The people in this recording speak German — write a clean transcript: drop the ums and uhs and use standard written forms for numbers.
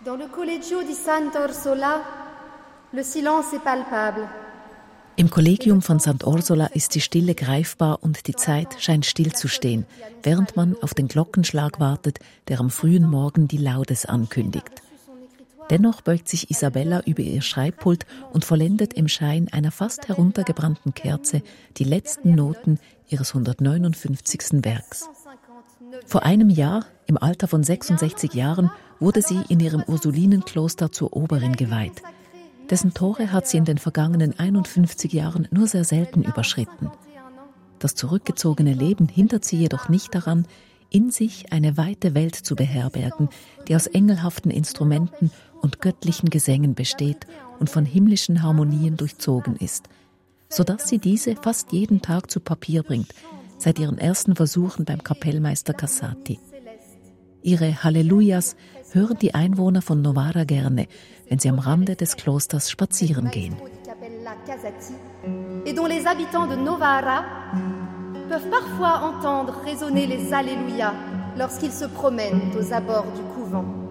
Dans le Collegio di Sant'Orsola, le silence est palpable. Im Kollegium von Sant'Orsola ist die Stille greifbar und die Zeit scheint stillzustehen, während man auf den Glockenschlag wartet, der am frühen Morgen die Laudes ankündigt. Dennoch beugt sich Isabella über ihr Schreibpult und vollendet im Schein einer fast heruntergebrannten Kerze die letzten Noten ihres 159. Werks. Vor einem Jahr, im Alter von 66 Jahren, wurde sie in ihrem Ursulinenkloster zur Oberin geweiht. Dessen Tore hat sie in den vergangenen 51 Jahren nur sehr selten überschritten. Das zurückgezogene Leben hindert sie jedoch nicht daran, in sich eine weite Welt zu beherbergen, die aus engelhaften Instrumenten und göttlichen Gesängen besteht und von himmlischen Harmonien durchzogen ist, sodass sie diese fast jeden Tag zu Papier bringt, seit ihren ersten Versuchen beim Kapellmeister Cassati. Ihre Hallelujahs hören die Einwohner von Novara gerne, wenn sie am Rande des Klosters spazieren gehen. Et dont les habitants de Novara peuvent parfois entendre résonner les Alléluia lorsqu'ils se promènent aux abords du couvent.